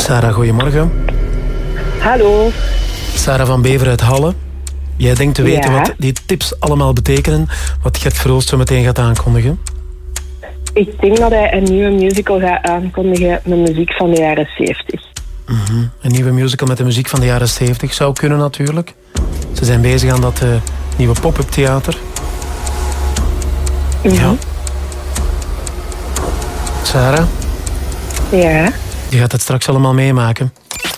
Sarah, goedemorgen. Hallo. Sarah van Bever uit Halle. Jij denkt te weten wat die tips allemaal betekenen, wat Gert Verhulst zo meteen gaat aankondigen? Ik denk dat hij een nieuwe musical gaat aankondigen met muziek van de jaren 70. Mm-hmm. Een nieuwe musical met de muziek van de jaren 70 zou kunnen natuurlijk. Ze zijn bezig aan dat nieuwe pop-up theater. Mm-hmm. Ja. Sarah? Ja? Je gaat het straks allemaal meemaken.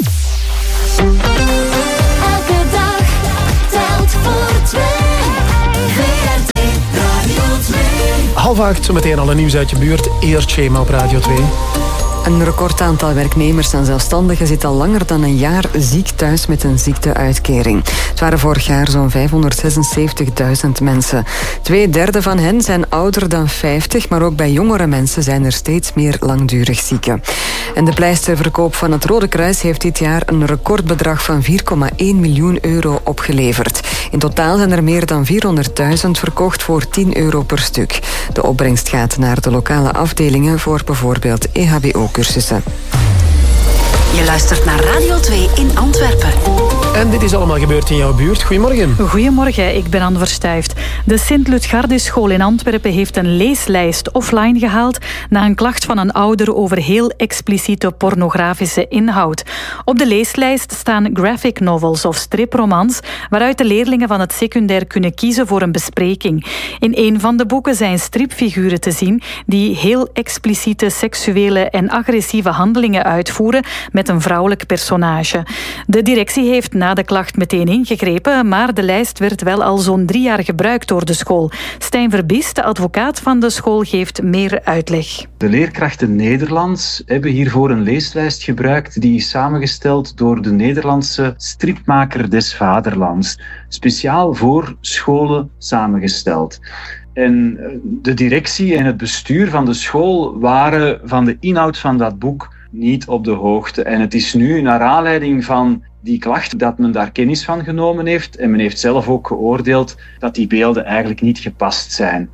Elke dag telt voor twee. VRT Radio 2. 7:30, zometeen alle nieuws uit je buurt. Eerst Schema op Radio 2. Een record aantal werknemers en zelfstandigen zit al langer dan een jaar ziek thuis met een ziekteuitkering. Het waren vorig jaar zo'n 576.000 mensen. 2/3 van hen zijn ouder dan 50, maar ook bij jongere mensen zijn er steeds meer langdurig zieken. En de pleisterverkoop van het Rode Kruis heeft dit jaar een recordbedrag van 4,1 miljoen euro opgeleverd. In totaal zijn er meer dan 400.000 verkocht voor 10 euro per stuk. De opbrengst gaat naar de lokale afdelingen voor bijvoorbeeld EHBO-cursussen. Je luistert naar Radio 2 in Antwerpen. En dit is allemaal gebeurd in jouw buurt. Goedemorgen. Goedemorgen, ik ben Anne Verstuijft. De Sint-Lutgardisschool in Antwerpen heeft een leeslijst offline gehaald na een klacht van een ouder over heel expliciete pornografische inhoud. Op de leeslijst staan graphic novels of stripromans waaruit de leerlingen van het secundair kunnen kiezen voor een bespreking. In een van de boeken zijn stripfiguren te zien die heel expliciete seksuele en agressieve handelingen uitvoeren met een vrouwelijk personage. De directie heeft na de klacht meteen ingegrepen, maar de lijst werd wel al zo'n 3 jaar gebruikt door de school. Stijn Verbiest, de advocaat van de school, geeft meer uitleg. De leerkrachten Nederlands hebben hiervoor een leeslijst gebruikt die is samengesteld door de Nederlandse stripmaker des Vaderlands. Speciaal voor scholen samengesteld. En de directie en het bestuur van de school waren van de inhoud van dat boek niet op de hoogte. En het is nu naar aanleiding van die klacht dat men daar kennis van genomen heeft. En men heeft zelf ook geoordeeld dat die beelden eigenlijk niet gepast zijn.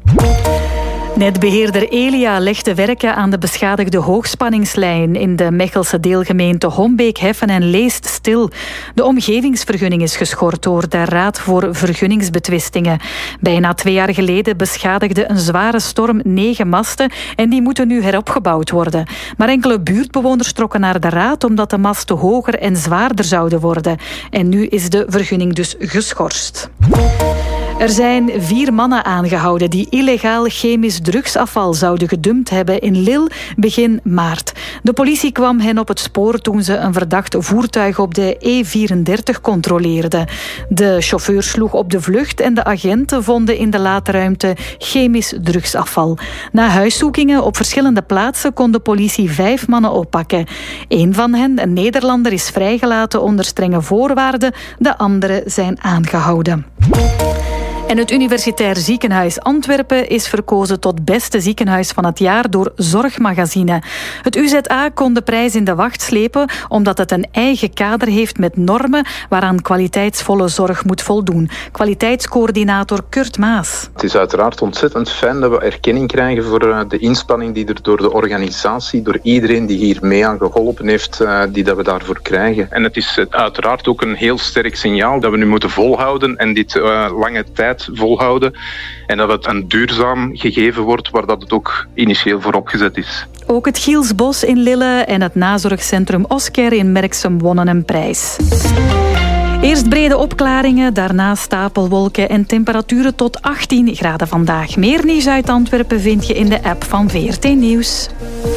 Netbeheerder Elia legde werken aan de beschadigde hoogspanningslijn in de Mechelse deelgemeente Hombeek-Heffen en Leest stil. De omgevingsvergunning is geschort door de Raad voor Vergunningsbetwistingen. Bijna 2 jaar geleden beschadigde een zware storm 9 masten en die moeten nu heropgebouwd worden. Maar enkele buurtbewoners trokken naar de Raad omdat de masten hoger en zwaarder zouden worden. En nu is de vergunning dus geschorst. Er zijn 4 mannen aangehouden die illegaal chemisch drugsafval zouden gedumpt hebben in Lille begin maart. De politie kwam hen op het spoor toen ze een verdacht voertuig op de E34 controleerden. De chauffeur sloeg op de vlucht en de agenten vonden in de laadruimte chemisch drugsafval. Na huiszoekingen op verschillende plaatsen kon de politie 5 mannen oppakken. 1 van hen, een Nederlander, is vrijgelaten onder strenge voorwaarden. De anderen zijn aangehouden. En het Universitair Ziekenhuis Antwerpen is verkozen tot beste ziekenhuis van het jaar door Zorgmagazine. Het UZA kon de prijs in de wacht slepen omdat het een eigen kader heeft met normen waaraan kwaliteitsvolle zorg moet voldoen. Kwaliteitscoördinator Kurt Maas. Het is uiteraard ontzettend fijn dat we erkenning krijgen voor de inspanning die er door de organisatie, door iedereen die hier mee aan geholpen heeft, die dat we daarvoor krijgen. En het is uiteraard ook een heel sterk signaal dat we nu moeten volhouden en dit lange tijd volhouden en dat het een duurzaam gegeven wordt waar dat het ook initieel voor opgezet is. Ook het Gielsbos in Lille en het nazorgcentrum Osker in Merksem wonnen een prijs. Eerst brede opklaringen, daarna stapelwolken en temperaturen tot 18 graden vandaag. Meer nieuws uit Antwerpen vind je in de app van VRT Nieuws.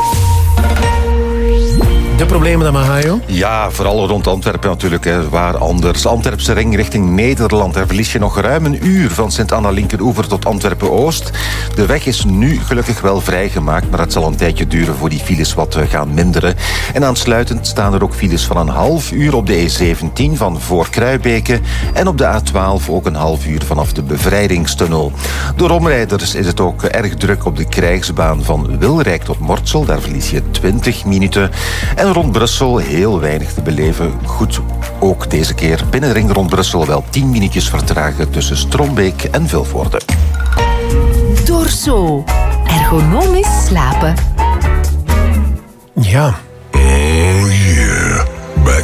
De problemen dan, Mahajo? Ja, vooral rond Antwerpen natuurlijk. Waar anders. Antwerpse ring richting Nederland. Daar verlies je nog ruim een uur van Sint-Anna-Linkeroever tot Antwerpen-Oost. De weg is nu gelukkig wel vrijgemaakt, maar het zal een tijdje duren voor die files wat gaan minderen. En aansluitend staan er ook files van een half uur op de E17 van voor Kruibeke en op de A12 ook een half uur vanaf de Bevrijdingstunnel. Door omrijders is het ook erg druk op de krijgsbaan van Wilrijk tot Mortsel. Daar verlies je 20 minuten. En rond Brussel heel weinig te beleven. Goed, ook deze keer binnenring rond Brussel wel 10 minuutjes vertragen tussen Strombeek en Vilvoorde. Dorso. Ergonomisch slapen. Ja. Oh yeah.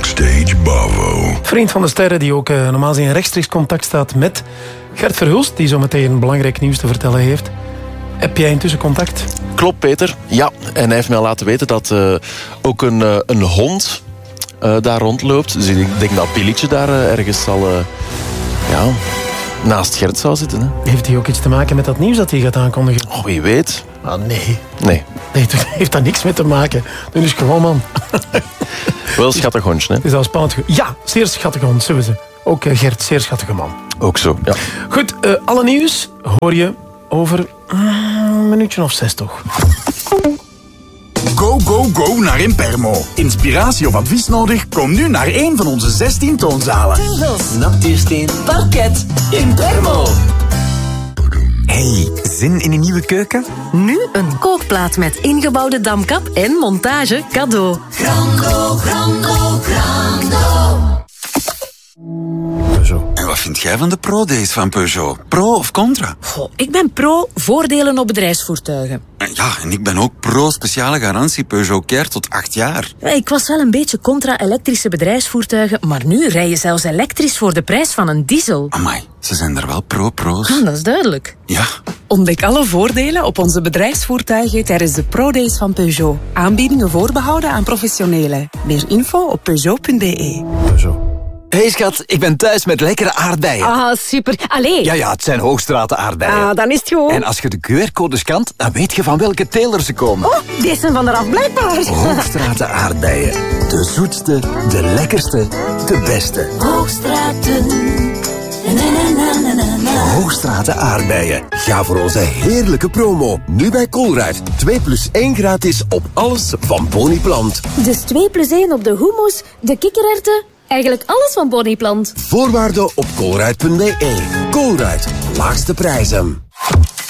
Backstage Bavo. Vriend van de sterren die ook normaal in rechtstreeks contact staat met Gert Verhulst, die zo meteen belangrijk nieuws te vertellen heeft. Heb jij intussen contact? Klopt, Peter. Ja, en hij heeft mij al laten weten dat ook een hond daar rondloopt. Dus ik denk dat Pilietje daar ergens zal... naast Gert zou zitten. Hè. Heeft hij ook iets te maken met dat nieuws dat hij gaat aankondigen? Oh, wie weet. Ah, nee. Nee, heeft daar niks mee te maken. Doe dus gewoon, man. Wel schattig hondje, hè? Het is al spannend. Ja, zeer schattig hond, sowieso. Ook Gert, zeer schattige man. Ook zo, ja. Goed, alle nieuws hoor je over een minuutje of 6 toch. Go, go, go naar Impermo. Inspiratie of advies nodig? Kom nu naar een van onze 16 toonzalen. Natuursteen, parket, Impermo. Hey, zin in een nieuwe keuken? Nu een kookplaat met ingebouwde damkap en montage cadeau. Grando, grando, grando. En wat vind jij van de Pro-days van Peugeot? Pro of contra? Goh, ik ben pro voordelen op bedrijfsvoertuigen. Ja, en ik ben ook pro speciale garantie Peugeot Care tot 8 jaar. Ja, ik was wel een beetje contra elektrische bedrijfsvoertuigen, maar nu rij je zelfs elektrisch voor de prijs van een diesel. Amai, ze zijn er wel pro's. Dat is duidelijk. Ja. Ontdek alle voordelen op onze bedrijfsvoertuigen tijdens de Pro-days van Peugeot. Aanbiedingen voorbehouden aan professionelen. Meer info op Peugeot.be. Hey schat, ik ben thuis met lekkere aardbeien. Ah, super. Allee. Ja, het zijn Hoogstraten aardbeien. Ah, dan is het goed. En als je de QR-code scant, dan weet je van welke teler ze komen. Oh, die zijn van eraf blijkbaar. Hoogstraten aardbeien. De zoetste, de lekkerste, de beste. Hoogstraten. Hoogstraten aardbeien. Ga voor onze heerlijke promo. Nu bij Colruyt. 2+1 gratis op alles van Boniplant. Dus 2+1 op de hummus, de kikkererwten... Eigenlijk alles van Boniplant. Voorwaarden op colruyt.be. Colruyt. Laagste prijzen.